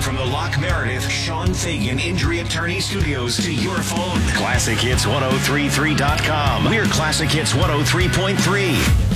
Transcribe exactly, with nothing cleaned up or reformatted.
from the Lock Meredith Sean Fagan Injury Attorney Studios to your phone. classic hits ten thirty-three dot com. We're Classic Hits one oh three point three.